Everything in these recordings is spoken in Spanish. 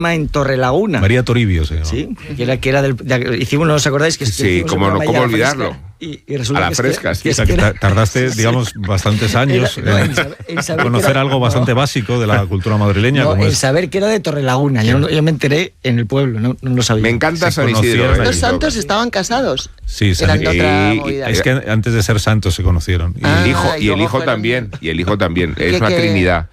en Torrelaguna. María Toribio se llama. Sí, que era del... hicimos, ¿no os acordáis? Que sí, cómo olvidarlo. Y resulta a la fresca. Sí, tardaste, digamos, bastantes años en conocer algo bastante básico de la cultura madrileña. No, en saber que era de Torrelaguna. Yo me enteré en el pueblo, no lo sabía. Me encanta San Isidro. Los santos estaban casados. Sí, es que antes de ser santos se conocieron. Y el hijo también. Y el hijo también. Es una trinidad.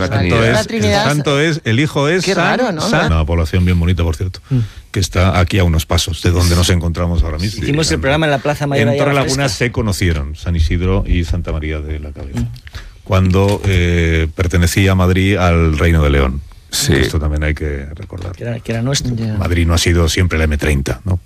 El hijo es Qué raro, ¿no? Una población bien bonita, por cierto, que está aquí a unos pasos de donde nos encontramos ahora mismo. Hicimos el programa en la Plaza Mayor. En Torrelaguna se conocieron San Isidro y Santa María de la Cabeza, cuando pertenecía a Madrid al Reino de León. Sí. Esto también hay que recordar. Que era nuestro. Madrid no ha sido siempre la M30, ¿no?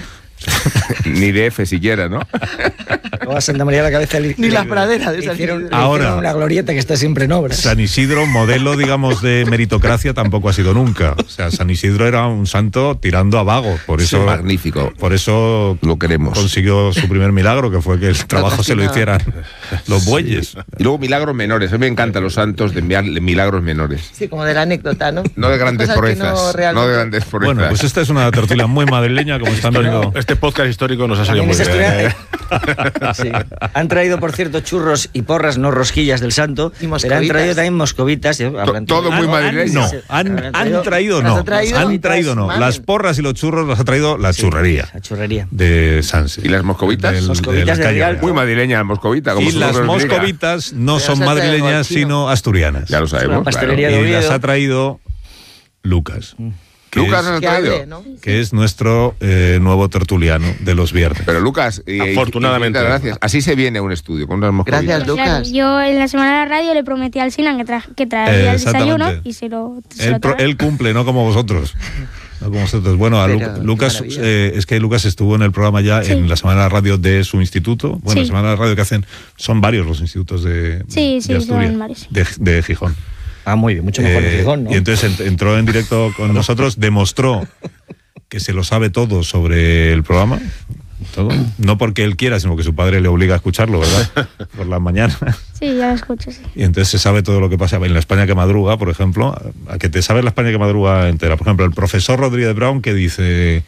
Ni de F siquiera, ¿no? O a Santa María de la Cabeza ni las praderas de San Isidro. Ahora, una glorieta que está siempre en obras. San Isidro, modelo, digamos, de meritocracia, tampoco ha sido nunca. O sea, San Isidro era un santo tirando a vago. Por eso, magnífico. Por eso lo queremos. Consiguió su primer milagro, que fue que el trabajo se lo hicieran los bueyes. Sí. Y luego milagros menores. A mí me encantan los santos de milagros menores. Sí, como de la anécdota, ¿no? No de grandes proezas. No de grandes proezas. Bueno, pues esta es una tertulia muy madrileña, como están viendo. Este podcast histórico nos ha salido muy bien. Sí. Han traído, por cierto, churros y porras, no rosquillas del santo, pero han traído también moscovitas. Todo muy madrileño. Han traído no. Las porras y los churros los ha traído la churrería. La churrería. De Sanse. ¿Y las moscovitas? Moscovitas de Rialto. Muy madrileña la moscovita. Y las moscovitas no son madrileñas, sino asturianas. Ya lo sabemos. Y las ha traído Lucas. Lucas nos ha traído, ¿no? Que es nuestro nuevo tertuliano de los viernes. Pero Lucas, afortunadamente, gracias. Así se viene a un estudio con unas moscovitas. Gracias, Lucas. Claro, yo en la semana de la radio le prometí al Sinan que traería el desayuno y se lo él cumple, no como vosotros. No como vosotros. Bueno, a Lucas, es que Lucas estuvo en el programa ya en la semana de la radio de su instituto. Bueno, la semana de la radio que hacen, son varios los institutos de Asturias, son varios. De Gijón. Ah, muy bien, mucho mejor de Gijón, ¿no? Y entonces entró en directo con nosotros, demostró que se lo sabe todo sobre el programa, todo. No porque él quiera, sino que su padre le obliga a escucharlo, ¿verdad? Por las mañanas. Sí, ya lo escucho, sí. Y entonces se sabe todo lo que pasa en la España que madruga, por ejemplo, a que te sabes la España que madruga entera. Por ejemplo, el profesor Rodríguez Brown que dice...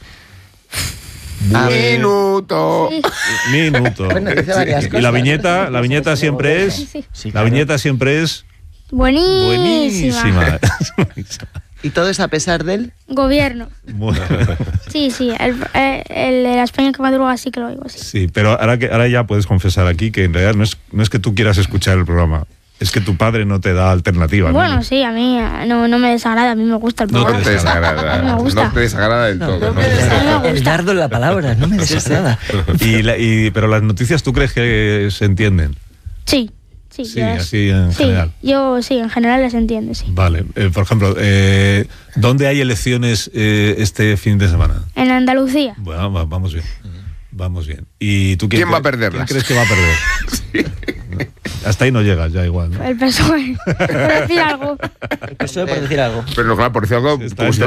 Minuto. Bueno, dice varias cosas. Y la viñeta siempre es... Sí. La viñeta siempre es... Buenísima. ¿Y todo es a pesar del gobierno? Bueno. Sí, el de la España que madruga sí que lo oigo. Sí, pero ahora ya puedes confesar aquí que en realidad no es que tú quieras escuchar el programa, es que tu padre no te da alternativa. Bueno, ¿no? sí, a mí no me desagrada, a mí me gusta el programa. No te desagrada. Me gusta. No te desagrada del todo. El dardo en la palabra, no me desagrada. Pero las noticias, ¿tú crees que se entienden? Sí. Sí, así en general. Yo sí, en general las entiendo, sí. Vale, por ejemplo, ¿dónde hay elecciones este fin de semana? En Andalucía. Bueno, vamos bien. Vamos bien. ¿Y tú quién va a perderlas? ¿Quién crees que va a perder? Sí. Hasta ahí no llegas, ya igual, ¿no? El PSOE. Por decir algo. El PSOE por decir algo. Pero claro, por decir algo,